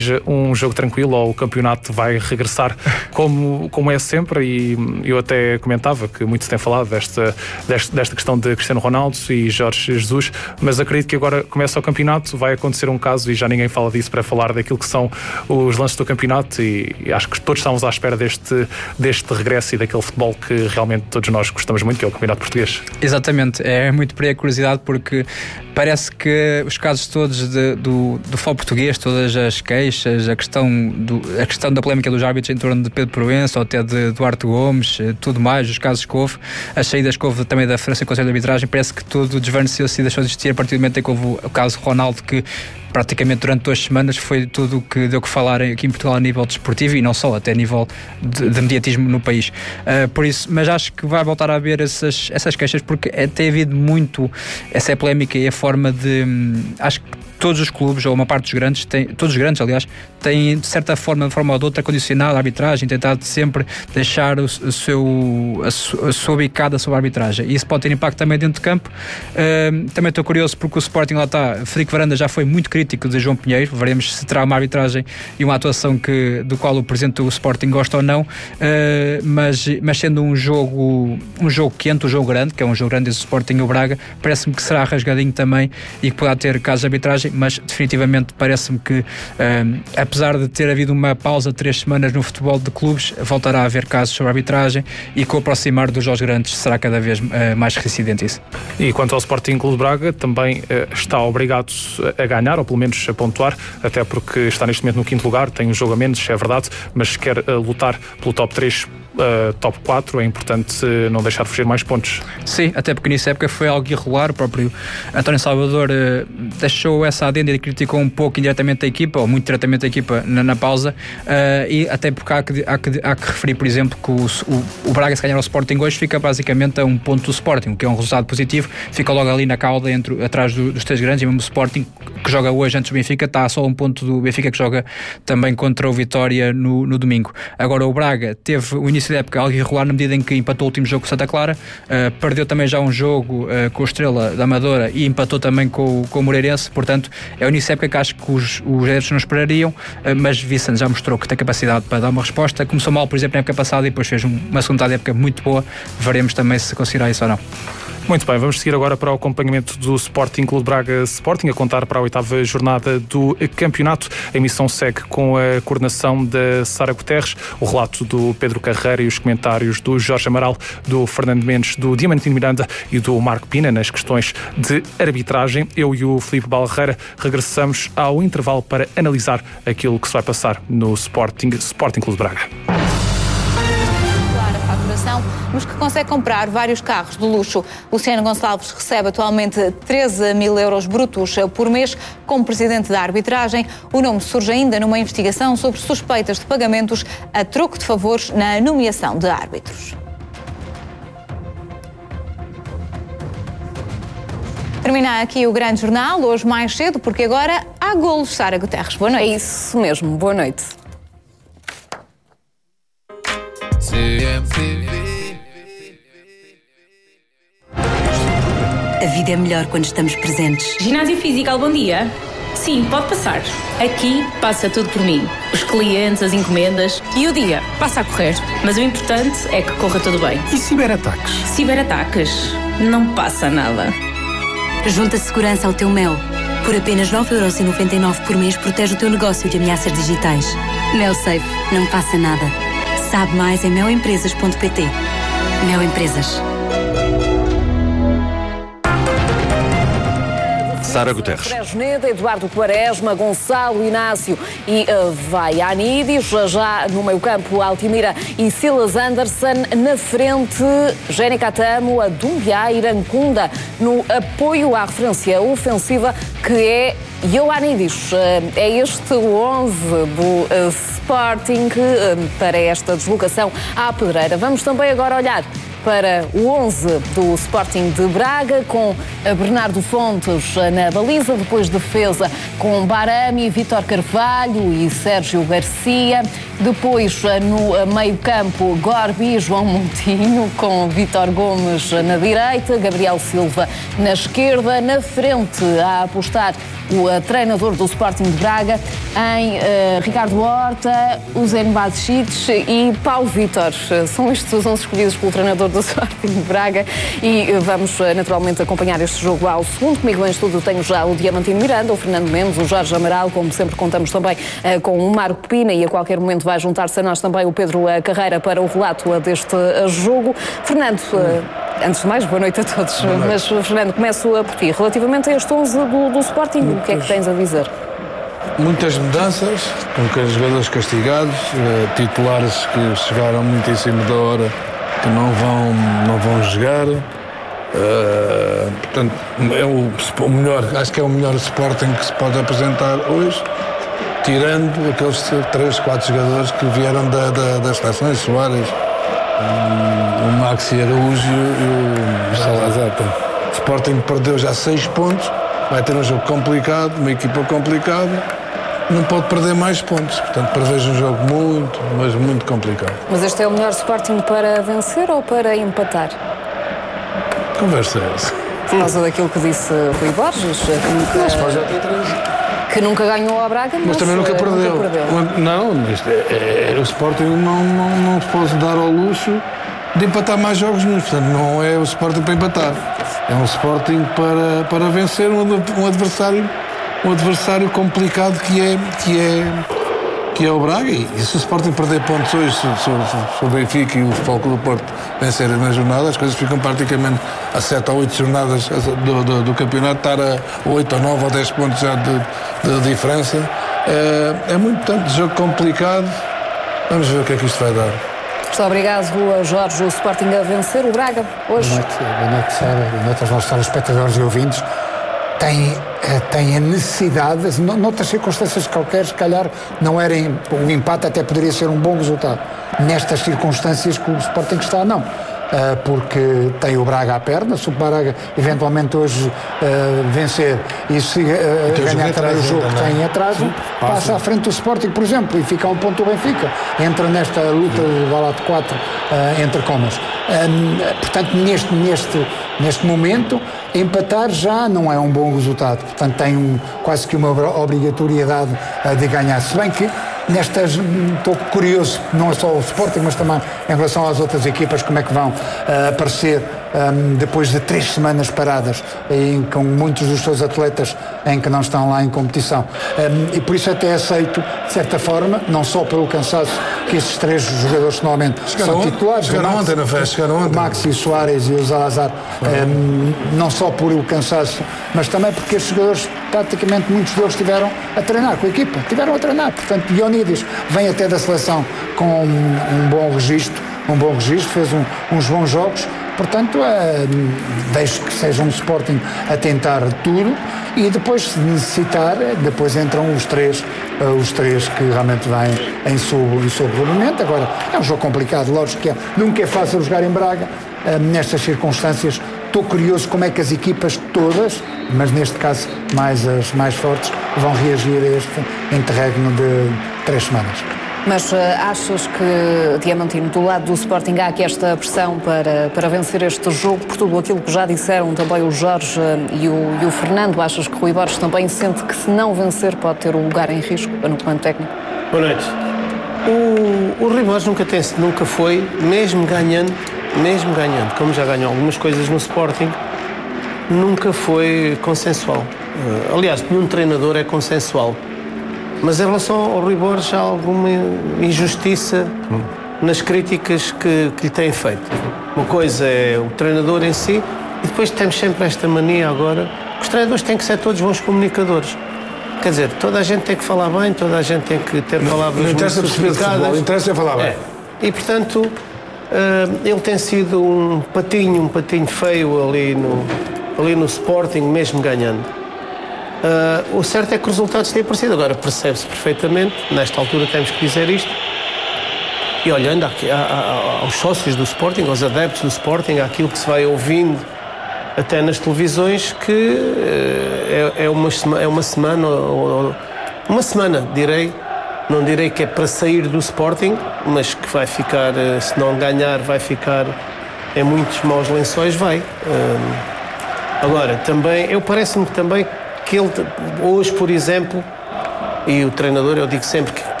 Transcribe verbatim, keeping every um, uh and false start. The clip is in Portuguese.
um jogo tranquilo, ou o campeonato vai regressar como, como é sempre. E eu até comentava que muito se tem falado desta, desta, desta questão de Cristiano Ronaldo e Jorge Jesus, mas acredito que agora começa o campeonato, vai acontecer um caso e já ninguém fala disso para falar daquilo que são os lances do campeonato, e, e acho que todos estamos à espera deste, deste regresso e daquele futebol que realmente todos nós gostamos muito, que é o campeonato português. Exatamente, é muito por aí a curiosidade, porque parece que os casos todos de, do, do futebol português, todas as queixas, a questão, do, a questão da polémica dos árbitros em torno de Pedro Proença ou até de Duarte Gomes, tudo mais, os casos que houve, as saídas que houve também da França e Conselho de Arbitragem, parece que tudo desvaneceu-se e deixou de existir a partir do momento em que houve o caso Ronaldo, que praticamente durante duas semanas foi tudo o que deu que falar aqui em Portugal a nível desportivo e não só, até a nível de, de mediatismo no país. Uh, por isso, mas acho que vai voltar a haver essas, essas queixas, porque é, tem havido muito essa polémica e a forma de... Hum, acho que todos os clubes, ou uma parte dos grandes, têm, todos os grandes, aliás, têm, de certa forma, de forma ou de outra, condicionado a arbitragem, tentado sempre deixar o, o seu, a, su, a sua bicada sobre a arbitragem. E isso pode ter impacto também dentro de campo. Uh, também estou curioso porque o Sporting lá está, Frederico Varanda já foi muito crítico de João Pinheiro, veremos se terá uma arbitragem e uma atuação que, do qual o presidente do Sporting gosta ou não, uh, mas, mas sendo um jogo, um jogo quente, um jogo grande, que é um jogo grande entre o Sporting e o Braga, parece-me que será rasgadinho também e que poderá ter casos de arbitragem, mas definitivamente parece-me que, um, apesar de ter havido uma pausa de três semanas no futebol de clubes, voltará a haver casos sobre arbitragem e com o aproximar dos jogos grandes será cada vez uh, mais reincidente isso. E quanto ao Sporting Clube de Braga, também uh, está obrigado a ganhar, ou pelo menos a pontuar, até porque está neste momento no quinto lugar, tem um jogo a menos, é verdade, mas quer uh, lutar pelo top três, Uh, top quatro, é importante uh, não deixar de fugir mais pontos. Sim, até porque nessa época foi algo irregular. O próprio António Salvador uh, deixou essa adenda e criticou um pouco indiretamente a equipa, ou muito diretamente a equipa na, na pausa, uh, e até porque há que, há, que, há que referir, por exemplo, que o, o, o Braga, se ganhar o Sporting hoje, fica basicamente a um ponto do Sporting, o que é um resultado positivo, fica logo ali na cauda, entre, atrás do, dos três grandes, e mesmo o Sporting, que joga hoje antes do Benfica, está só a um ponto do Benfica, que joga também contra o Vitória no, no domingo. Agora o Braga teve o início da época algo irregular na medida em que empatou o último jogo com Santa Clara, uh, perdeu também já um jogo uh, com o Estrela da Amadora e empatou também com, com o Moreirense. Portanto, é o início da época que acho que os, os adeptos não esperariam, uh, mas Vicente já mostrou que tem capacidade para dar uma resposta. Começou mal, por exemplo, na época passada e depois fez um, uma segunda época muito boa. Veremos também se conseguirá isso ou não. Muito bem, vamos seguir agora para o acompanhamento do Sporting Clube Braga Sporting, a contar para a oitava jornada do campeonato. A emissão segue com a coordenação da Sara Guterres, o relato do Pedro Carreira e os comentários do Jorge Amaral, do Fernando Mendes, do Diamantino Miranda e do Marco Pina nas questões de arbitragem. Eu e o Filipe Balreira regressamos ao intervalo para analisar aquilo que se vai passar no Sporting, Sporting Clube Braga. Nos que consegue comprar vários carros de luxo. Luciano Gonçalves recebe atualmente treze mil euros brutos por mês como presidente da arbitragem. O nome surge ainda numa investigação sobre suspeitas de pagamentos a troco de favores na nomeação de árbitros. Termina aqui o Grande Jornal, hoje mais cedo, porque agora há golos. Sara Guterres, boa noite. É isso mesmo, boa noite. A vida é melhor quando estamos presentes. Ginásio Físico, bom dia. Sim, pode passar. Aqui passa tudo por mim. Os clientes, as encomendas e o dia passa a correr. Mas o importante é que corra tudo bem. E ciberataques? Ciberataques? Não passa nada. Junta segurança ao teu Mel. Por apenas nove euros e noventa e nove por mês, protege o teu negócio de ameaças digitais. Mel Safe, não passa nada. Sabe mais em mel empresas ponto pt. Mel Empresas. Sara Guterres. Fresneda, Eduardo Quaresma, Gonçalo Inácio e uh, vai Anídios. Já no meio campo, Altimira e Silas Anderson. Na frente, Jénica Tamo, a Dumbiá e Rancunda. No apoio à referência ofensiva, que é Ioannidis. Uh, é este o onze do uh, Sporting uh, para esta deslocação à Pedreira. Vamos também agora olhar para o onze do Sporting de Braga, com Bernardo Fontes na baliza, depois defesa com Barami, Vítor Carvalho e Sérgio Garcia. Depois, no meio-campo, Gorbi, João Montinho, com Vítor Gomes na direita, Gabriel Silva na esquerda, na frente a apostar o treinador do Sporting de Braga em uh, Ricardo Horta, Usain Basic e Paulo Vítor. São estes os onze escolhidos pelo treinador do Sporting de Braga e vamos uh, naturalmente acompanhar este jogo ao segundo. Comigo em estúdio tenho já o Diamantino Miranda, o Fernando Mendes, o Jorge Amaral, como sempre contamos também uh, com o Marco Pina e a qualquer momento vai juntar-se a nós também o Pedro uh, Carreira para o relato uh, deste uh, jogo. Fernando, uh, antes de mais, boa noite a todos. Noite. Mas, Fernando, começo uh, por ti. Relativamente a este onze do, do Sporting, Muitas, o que é que tens a dizer? Muitas mudanças, com jogadores castigados, uh, titulares que chegaram muito em cima da hora, que não vão, não vão jogar. Uh, portanto, é o, o melhor, acho que é o melhor Sporting que se pode apresentar hoje, tirando aqueles três, quatro jogadores que vieram da, da, das seleções, Soares, um, o Maxi Araújo e o Salazar. O Sporting perdeu já seis pontos, vai ter um jogo complicado, uma equipa complicada, não pode perder mais pontos. Portanto, prevejo um jogo muito, mas muito complicado. Mas este é o melhor Sporting para vencer ou para empatar? Conversa é essa. Por causa daquilo que disse Rui Borges, que nunca, que nunca ganhou ao Braga, mas, mas também nunca perdeu. Nunca perdeu. Não, mas é, é, o Sporting não, não, não se pode dar ao luxo de empatar mais jogos nenhum. Portanto, não é o Sporting para empatar. É um Sporting para, para vencer um, um adversário um adversário complicado que é, que é, que é o Braga. E, e se o Sporting perder pontos hoje, se, se, se o Benfica e o Futebol Clube do Porto vencerem na jornada, as coisas ficam praticamente a sete ou oito jornadas do, do, do campeonato, estar a oito ou nove ou dez pontos já de, de diferença. É, é muito tanto jogo complicado. Vamos ver o que é que isto vai dar. Muito obrigado, Jorge. O Sporting a vencer o Braga hoje. Boa noite, boa noite, Sara. Boa noite aos nossos telespectadores e ouvintes. Tem, tem a necessidade, noutras circunstâncias qualquer, se calhar não era o empate, até poderia ser um bom resultado. Nestas circunstâncias que o Sporting está, não. Porque tem o Braga à perna, se o Braga eventualmente hoje uh, vencer e se uh, ganhar também o jogo que tem em atraso, passa à frente do Sporting, por exemplo, e fica a um ponto do Benfica. Entra nesta luta de, de quatro uh, entre comas. Um, portanto, neste, neste, neste momento, empatar já não é um bom resultado. Portanto, tem um, quase que uma obrigatoriedade uh, de ganhar. Se bem que nestas, estou curioso, não é só o Sporting, mas também em relação às outras equipas, como é que vão uh, aparecer um, depois de três semanas paradas, em, com muitos dos seus atletas em que não estão lá em competição. Um, e por isso até aceito, de certa forma, não só pelo cansaço que esses três jogadores normalmente chegaram são titulares. Chegaram ontem na festa, chegaram ontem. O Maxi, o Soares e o Salazar, um, não só por o cansaço, mas também porque estes jogadores, praticamente muitos deles estiveram a treinar com a equipa, estiveram a treinar, portanto, Dionísio vem até da seleção com um, um bom registro, um bom registro, fez um, uns bons jogos, portanto, é, deixo que seja um Sporting a tentar tudo e depois, se necessitar, depois entram os três, uh, os três que realmente vêm em sob, em sob rendimento. Agora, é um jogo complicado, lógico que é, nunca é fácil jogar em Braga, uh, nestas circunstâncias. Estou curioso como é que as equipas todas, mas neste caso mais as mais fortes, vão reagir a este interregno de três semanas. Mas uh, achas que, Diamantino, do lado do Sporting há aqui esta pressão para, para vencer este jogo, por tudo aquilo que já disseram também o Jorge uh, e, o, e o Fernando? Achas que Rui Borges também sente que, se não vencer, pode ter um lugar em risco no comando técnico? Boa noite. O, o Rui Borges nunca, tem, nunca foi, mesmo ganhando, mesmo ganhando, como já ganhou algumas coisas no Sporting, nunca foi consensual. Uh, aliás, nenhum treinador é consensual. Mas em relação ao Rui Borges há alguma injustiça hum. nas críticas que, que lhe têm feito. Uma coisa é o treinador em si e depois temos sempre esta mania agora que os treinadores têm que ser todos bons comunicadores. Quer dizer, toda a gente tem que falar bem, toda a gente tem que ter palavras não interessa muito sofisticadas. Não interessa é falar bem. É. E, portanto, uh, ele tem sido um patinho, um patinho feio ali no, ali no Sporting, mesmo ganhando. Uh, o certo é que os resultados têm aparecido. Agora percebe-se perfeitamente, nesta altura temos que dizer isto, e olhando aqui, a, a, aos sócios do Sporting, aos adeptos do Sporting, àquilo que se vai ouvindo até nas televisões, que uh, é, é, uma, é uma semana, ou, uma semana, direi, não direi que é para sair do Sporting, mas que vai ficar, se não ganhar, vai ficar em muitos maus lençóis, vai. Agora, também, eu parece-me também que ele, hoje, por exemplo, e o treinador, eu digo sempre que